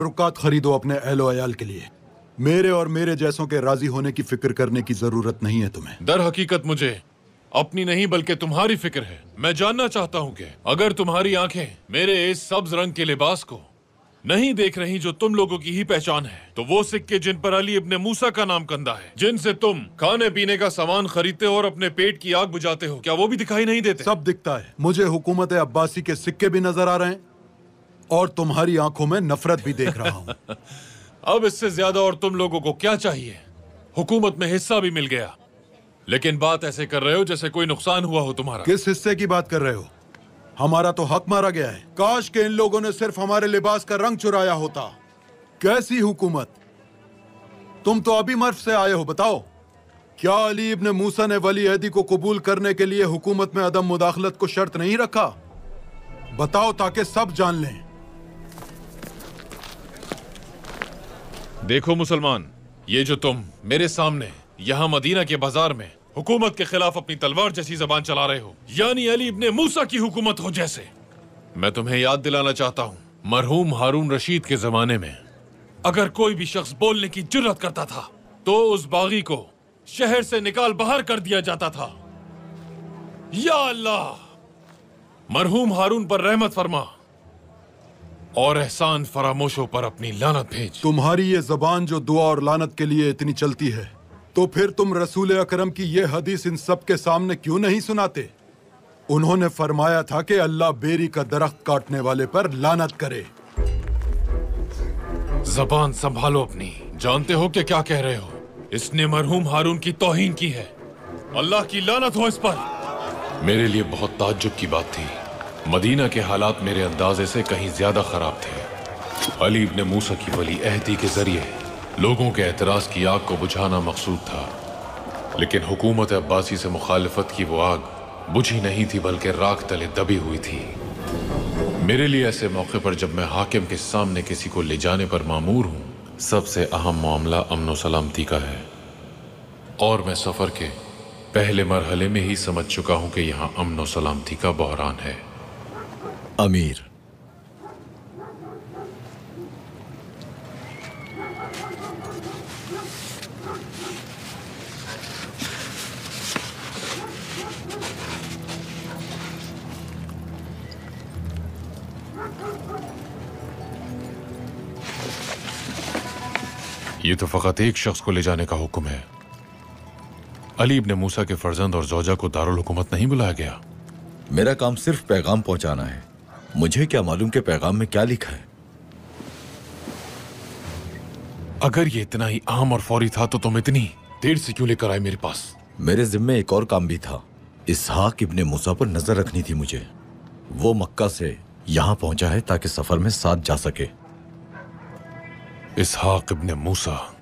रुकात खरीदो अपने अहलो अयाल के लिए। मेरे और मेरे जैसों के राजी होने की फिक्र करने की जरूरत नहीं है तुम्हें। दर हकीकत मुझे अपनी नहीं बल्कि तुम्हारी फिक्र है। मैं जानना चाहता हूँ कि अगर तुम्हारी आंखें मेरे इस सब्ज रंग के लिबास को नहीं देख रही जो तुम लोगों की ही पहचान है, तो वो सिक्के जिन पर अली इब्ने मूसा का नाम कंधा है, जिनसे तुम खाने पीने का सामान खरीदते हो और अपने पेट की आग बुझाते हो, क्या वो भी दिखाई नहीं देते? सब दिखता है। मुझे हुकूमत अब्बासी के सिक्के भी नजर आ रहे हैं और तुम्हारी आंखों में नफरत भी देख रहा हूँ। अब इससे ज्यादा और तुम लोगों को क्या चाहिए? हुकूमत में हिस्सा भी मिल गया, लेकिन बात ऐसे कर रहे हो जैसे कोई नुकसान हुआ हो तुम्हारा। किस हिस्से की बात कर रहे हो? हमारा तो हक मारा गया है। काश के इन लोगों ने सिर्फ हमारे लिबास का रंग चुराया होता। कैसी हुकूमत? तुम तो अभी मर्फ से आए हो। बताओ, क्या अली इब्ने मूसा ने वली अहदी को कबूल करने के लिए हुकूमत में अदम मुदाखलत को शर्त नहीं रखा? बताओ ताकि सब जान लें। देखो मुसलमान, ये जो तुम मेरे सामने यहाँ मदीना के बाजार में हुकूमत के खिलाफ अपनी तलवार जैसी जबान चला रहे हो, यानी अली इब्ने मूसा की हुकूमत हो जैसे, मैं तुम्हें याद दिलाना चाहता हूँ, मरहूम हारून रशीद के जमाने में अगर कोई भी शख्स बोलने की जुर्रत करता था तो उस बागी को शहर से निकाल बाहर कर दिया जाता था। या अल्लाह, मरहूम हारून पर रहमत फरमा और एहसान फरामोशों पर अपनी लानत भेज। तुम्हारी ये जबान जो दुआ और लानत के लिए इतनी चलती है, तो फिर तुम रसूल अकरम की ये हदीस इन सब के सामने क्यों नहीं सुनाते? उन्होंने फरमाया था कि अल्लाह बेरी का दरख्त काटने वाले पर लानत करे। जबान संभालो अपनी। जानते हो कि क्या कह रहे हो? इसने मरहूम हारून की तौहीन की है। अल्लाह की लानत हो इस पर। मेरे लिए बहुत ताज्जुब की बात थी। मदीना के हालात मेरे अंदाजे से कहीं ज्यादा खराब थे। अली इब्ने मूसा की वली अहदी के जरिए लोगों के एतराज की आग को बुझाना मकसूद था, लेकिन हुकूमत अब्बासी से मुखालिफत की वो आग बुझी नहीं थी बल्कि राख तले दबी हुई थी। मेरे लिए ऐसे मौके पर जब मैं हाकिम के सामने किसी को ले जाने पर मामूर हूँ, सबसे अहम मामला अमन सलामती का है, और मैं सफर के पहले मरहले में ही समझ चुका हूँ कि यहाँ अमन सलामती का बहरान है। अमीर, ये तो फकत एक शख्स को ले जाने का हुक्म है। अली इब्ने मूसा के फर्जंद और जौजा को दारुल हुकूमत नहीं बुलाया गया। मेरा काम सिर्फ पैगाम पहुंचाना है। मुझे क्या मालूम कि पैगाम में क्या लिखा है। अगर ये इतना ही आम और फौरी था तो तुम इतनी देर से क्यों लेकर आए मेरे पास? मेरे जिम्मे एक और काम भी था। इसहाक इब्ने मूसा पर नजर रखनी थी मुझे। वो मक्का से यहां पहुंचा है ताकि सफर में साथ जा सके। इसहाक इब्ने मूसा